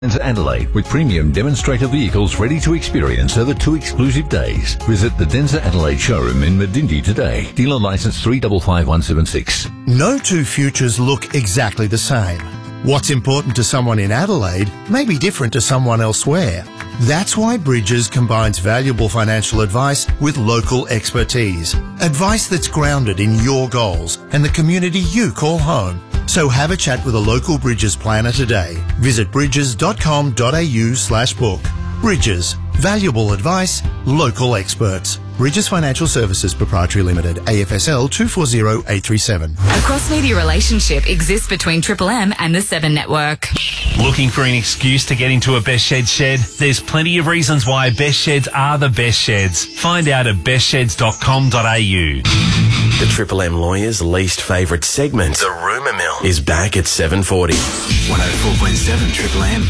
Denza Adelaide with premium demonstrator vehicles ready to experience over 2 exclusive days. Visit the Denza Adelaide showroom in Medindi today. Dealer license 355176. No two futures look exactly the same. What's important to someone in Adelaide may be different to someone elsewhere. That's why Bridges combines valuable financial advice with local expertise. Advice that's grounded in your goals and the community you call home. So have a chat with a local Bridges planner today. Visit bridges.com.au/book. Bridges. Valuable advice, local experts. Bridges Financial Services Proprietary Limited, AFSL 240837. A cross-media relationship exists between Triple M and the 7 Network. Looking for an excuse to get into a Best Sheds shed? There's plenty of reasons why Best Sheds are the best sheds. Find out at bestsheds.com.au. The Triple M Lawyers' least favourite segment, The Rumour Mill, is back at 7:40. 104.7 Triple M.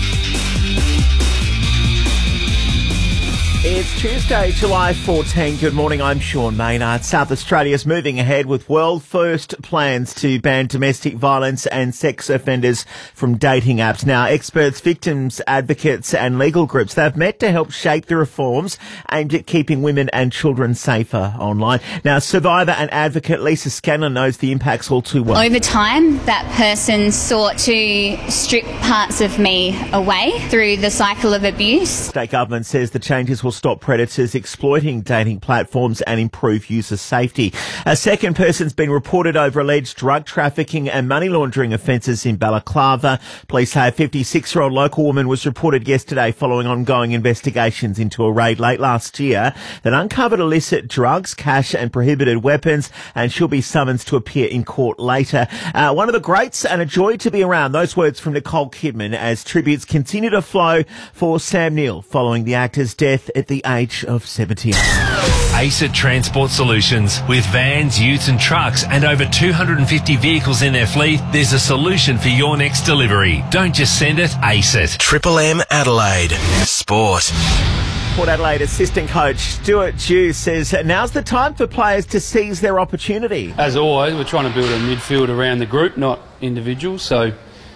It's Tuesday, July 14. Good morning, I'm Sean Maynard. South Australia's moving ahead with world-first plans to ban domestic violence and sex offenders from dating apps. Now, experts, victims, advocates and legal groups, they've met to help shape the reforms aimed at keeping women and children safer online. Now, survivor and advocate Lisa Scanlon knows the impacts all too well. Over time, that person sought to strip parts of me away through the cycle of abuse. State government says the changes will stop predators exploiting dating platforms and improve user safety. A second person's been reported over alleged drug trafficking and money laundering offences in Balaclava. Police say a 56-year-old local woman was reported yesterday following ongoing investigations into a raid late last year that uncovered illicit drugs, cash and prohibited weapons, and she'll be summoned to appear in court later. One of the greats and a joy to be around. Those words from Nicole Kidman as tributes continue to flow for Sam Neill following the actor's death at the age of 78. ACET Transport Solutions. With vans, utes and trucks and over 250 vehicles in their fleet, there's a solution for your next delivery. Don't just send it, ACET. Triple M Adelaide. Sport. Port Adelaide assistant coach Stuart Dew says now's the time for players to seize their opportunity. As always, we're trying to build a midfield around the group, not individuals. So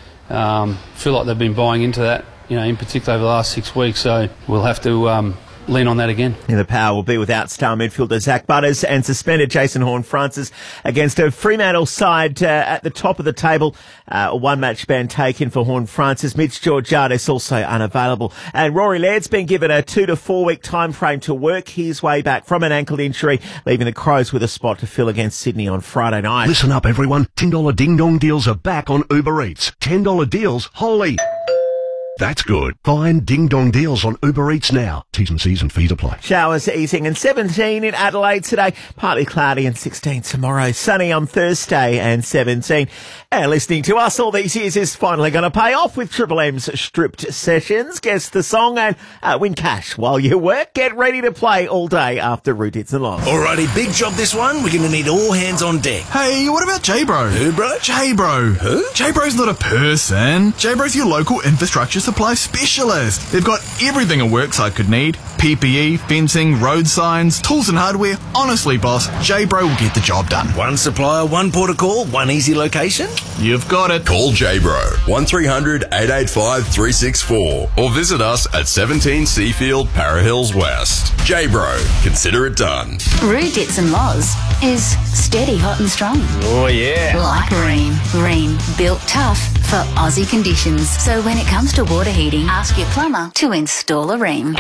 feel like they've been buying into that, in particular over the last 6 weeks. So we'll have to lean on that again. And the Power will be without star midfielder Zach Butters and suspended Jason Horne-Francis against a Fremantle side at the top of the table. A one-match ban taken for Horne-Francis. Mitch Georgiades also unavailable. And Rory Laird's been given a 2 to 4 week time frame to work his way back from an ankle injury, leaving the Crows with a spot to fill against Sydney on Friday night. Listen up, everyone. $10 Ding Dong deals are back on Uber Eats. $10 deals, holy... That's good. Find Ding Dong deals on Uber Eats now. T's and C's and fees apply. Showers easing and 17 in Adelaide today. Partly cloudy and 16 tomorrow. Sunny on Thursday and 17. And listening to us all these years is finally going to pay off with Triple M's Stripped Sessions. Guess the song and win cash while you work. Get ready to play all day after Root Hits and Loss. Alrighty, big job this one. We're going to need all hands on deck. Hey, what about J-Bro? Who, bro? J-Bro. Who? J-Bro's not a person. J-Bro's your local infrastructure supply specialist. They've got everything a worksite could need. PPE, fencing, road signs, tools and hardware. Honestly, boss, J-Bro will get the job done. One supplier, one port of call, one easy location? You've got it. Call J-Bro 1300 885 364 or visit us at 17 Seafield, Para Hills West. J-Bro, consider it done. Root Hits and Loz is steady, hot and strong. Oh yeah. Like Rheem. Rheem, built tough for Aussie conditions. So when it comes to water heating, ask your plumber to install a Rheem.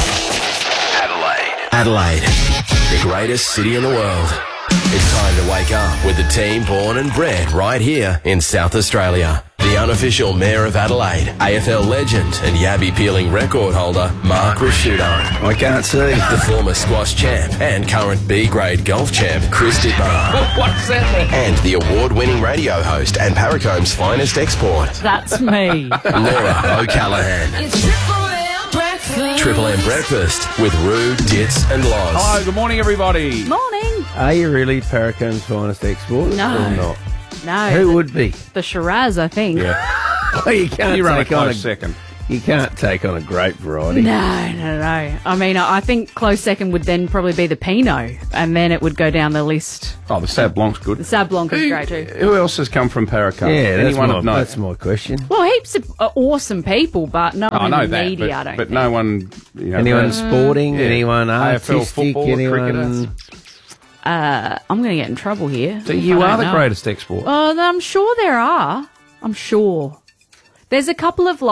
Adelaide, the greatest city in the world. It's time to wake up with the team born and bred right here in South Australia. The unofficial Mayor of Adelaide, AFL legend and Yabby peeling record holder, Mark Rasciuto. I can't see. The former squash champ and current B-grade golf champ, Chris Dittmar. What's that? And the award-winning radio host and Paracomb's finest export. That's me. Laura O'Callaghan. It's Triple M Breakfast with Roo, Dits and Loz. Hello, good morning, everybody. Morning. Are you really Paracomb's finest export? No. Or not? No. Who would be? The Shiraz, I think. Yeah. Well, you can't You run a take on close second. You can't take on a grape variety. No. I mean, I think close second would then probably be the Pinot, and then it would go down the list. Oh, the Sauv Blanc's good. The Sauv Blanc is great too. Who else has come from Paracas? Yeah, That's my question. Well, heaps of awesome people, but no one in the media, I don't but think. no one... Anyone sporting, anyone AFL artistic, football, anyone... I'm going to get in trouble here. So you are the greatest export. I'm sure there are. I'm sure. There's a couple of,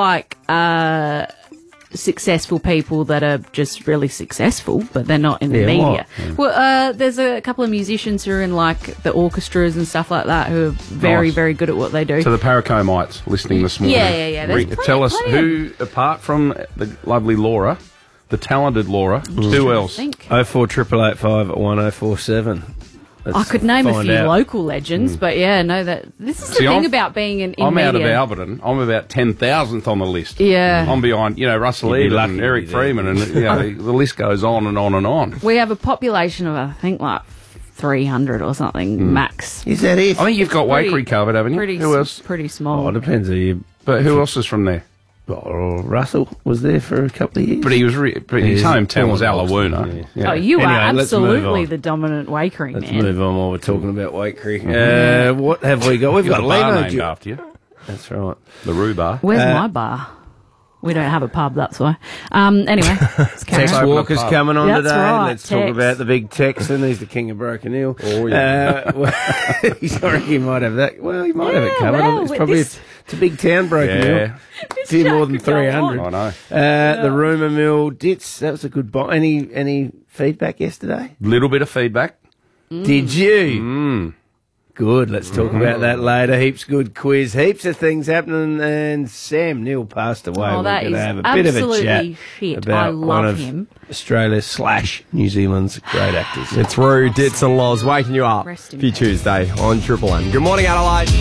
successful people that are just really successful, but they're not in the media. Well, there's a couple of musicians who are in, the orchestras and stuff like that who are very, very good at what they do. So the Paracomites listening this morning. Yeah. Tell us who, apart from the lovely Laura, the talented Laura, who else? 04885 1047. I could name a few local legends, but this is the thing about being in I'm media. out of Alberton. I'm about 10,000th on the list. Yeah. I'm behind, Russell Eden and Eric Freeman, and the list goes on and on and on. We have a population of, I think, 300 or something, max. Is that it? I think you've got Waikerie covered, haven't you? Who else? Pretty small. Oh, it depends who you... But who else is from there? Well, Russell was there for a couple of years. But his hometown was Alawoona. Oh, you are absolutely the dominant Waikerie man. Let's move on while we're talking about Waikerie. What have we got? We've got Leno named after you. That's right. The Roo Bar. Where's my bar? We don't have a pub, that's why. Anyway. Tex Walker's coming on today. Right, Let's talk about the big Texan. He's the king of Broken Hill. Oh, yeah. Sorry, he might have that. Well, he might have it covered. Well, it's probably it's a big town, Broken Hill. A few more than 300. I know. The rumour mill, Ditz, that was a good buy. Any feedback yesterday? Little bit of feedback. Did you? Good. Let's talk about that later. Heaps good quiz. Heaps of things happening. And Sam Neill passed away. Oh, that is have a bit of a chat shit. about I love one of him. Australia/New Zealand's great actors. It's Roo, Ditz and Loz waking you up for your Tuesday on Triple M. Good morning, Adelaide.